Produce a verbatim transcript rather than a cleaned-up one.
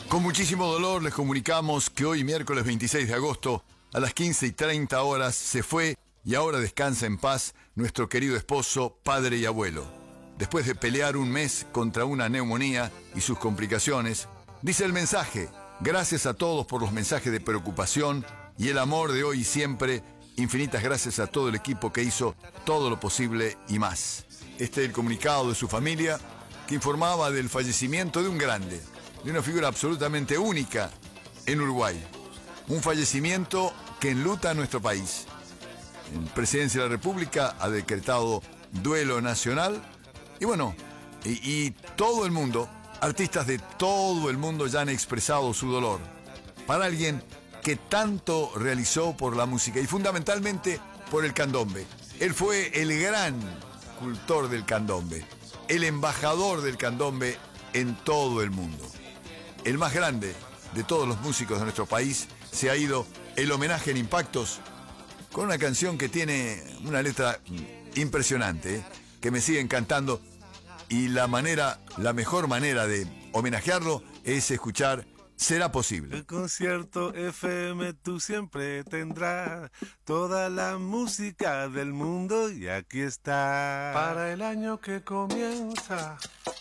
Con muchísimo dolor les comunicamos que hoy, miércoles veintiséis de agosto, a las quince y treinta horas, se fue y ahora descansa en paz nuestro querido esposo, padre y abuelo. Después de pelear un mes contra una neumonía y sus complicaciones, dice el mensaje: gracias a todos por los mensajes de preocupación y el amor de hoy y siempre. Infinitas gracias a todo el equipo que hizo todo lo posible y más. Este es el comunicado de su familia, que informaba del fallecimiento de un grande, de una figura absolutamente única en Uruguay. Un fallecimiento que enluta a nuestro país. La Presidencia de la República ha decretado duelo nacional y bueno, y, y todo el mundo, artistas de todo el mundo ya han expresado su dolor. Para alguien que tanto realizó por la música y fundamentalmente por el candombe. Él fue el gran cultor del candombe, el embajador del candombe en todo el mundo. El más grande de todos los músicos de nuestro país. Se ha ido. El homenaje en Impactos, con una canción que tiene una letra impresionante, ¿eh? que me sigue encantando, y la manera, la mejor manera de homenajearlo es escuchar Será Posible. El concierto F M tú siempre tendrás toda la música del mundo y aquí está. Para el año que comienza,